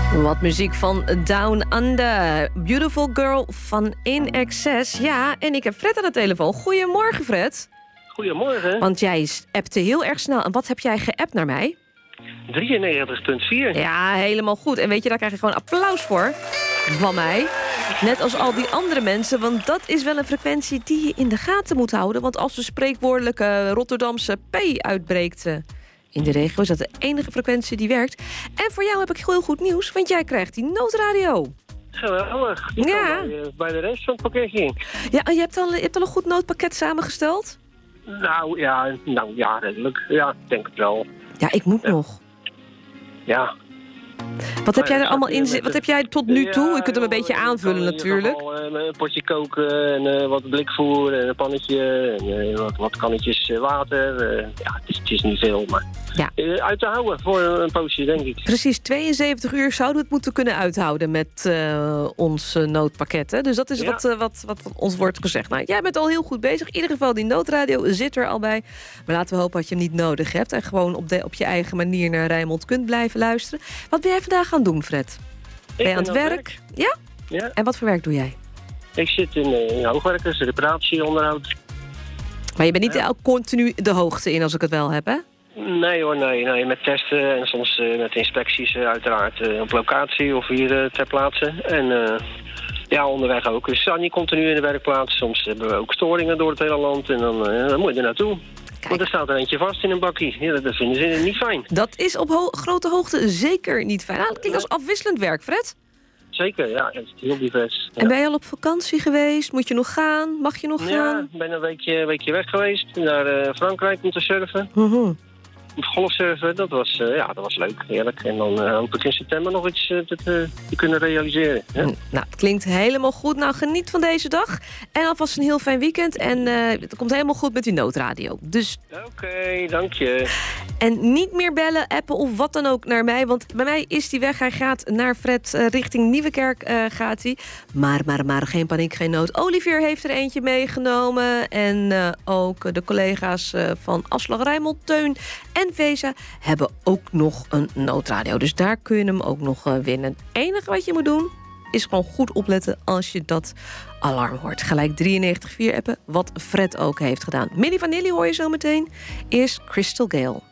Wat muziek van Down Under. Beautiful Girl van In Excess. Ja, en ik heb Fred aan de telefoon. Goedemorgen, Fred. Goedemorgen. Want jij appte heel erg snel. En wat heb jij geappt naar mij? 93.4. Ja, helemaal goed. En weet je, daar krijg je gewoon applaus voor. Van mij. Net als al die andere mensen. Want dat is wel een frequentie die je in de gaten moet houden. Want als de spreekwoordelijke Rotterdamse P uitbreekt in de regio, is dat de enige frequentie die werkt. En voor jou heb ik heel goed nieuws. Want jij krijgt die noodradio. Geweldig. Ja. Bij de rest van het pakketje. Ja, en je hebt al een goed noodpakket samengesteld? Nou ja, redelijk. Ja, ik denk het wel. Ja, ik moet nog. Ja. Wat heb jij er allemaal in zitten? Wat heb jij tot nu toe? Je kunt hem een beetje aanvullen natuurlijk. Een potje koken en wat blikvoer en een pannetje en wat kannetjes water. Ja, het is niet veel, maar uit te houden voor een poosje, denk ik. Precies, 72 uur zouden we het moeten kunnen uithouden met ons noodpakket. Hè? Dus dat is wat ons wordt gezegd. Nou, jij bent al heel goed bezig. In ieder geval, die noodradio zit er al bij. Maar laten we hopen dat je hem niet nodig hebt. En gewoon op je eigen manier naar Rijnmond kunt blijven luisteren. Wat ben jij vandaag gaan doen, Fred? Ben je aan het werk? Ja? Ja. En wat voor werk doe jij? Ik zit in hoogwerkers, reparatie, onderhoud. Maar je bent niet continu de hoogte in als ik het wel heb, hè? Nee hoor, nee. Met testen en soms met inspecties uiteraard op locatie of hier ter plaatse. En onderweg ook. Dus niet continu in de werkplaats. Soms hebben we ook storingen door het hele land en dan moet je er naartoe. Kijk. Want er staat er eentje vast in een bakkie. Ja, dat vinden ze niet fijn. Dat is op grote hoogte zeker niet fijn. Dat klinkt als afwisselend werk, Fred. Zeker, ja. Het is heel divers. Ja. En ben je al op vakantie geweest? Moet je nog gaan? Mag je nog gaan? Ja, ik ben een weekje weg geweest. Naar Frankrijk om te surfen. Golfsurfen, dat was leuk, heerlijk. En dan hoop ik in september nog iets te kunnen realiseren. Ja? Nou, het klinkt helemaal goed. Nou, geniet van deze dag. En alvast een heel fijn weekend. En het komt helemaal goed met die noodradio. Dus... Oké, dank je. En niet meer bellen, appen of wat dan ook naar mij. Want bij mij is die weg. Hij gaat naar Fred richting Nieuwekerk gaat hij. Maar geen paniek, geen nood. Olivier heeft er eentje meegenomen. En ook de collega's van Afslag Rijnmond, Teun en Vesa hebben ook nog een noodradio. Dus daar kun je hem ook nog winnen. Het enige wat je moet doen is gewoon goed opletten als je dat alarm hoort. Gelijk 93.4 appen, wat Fred ook heeft gedaan. Milli Vanilli hoor je zo meteen. Eerst Crystal Gale.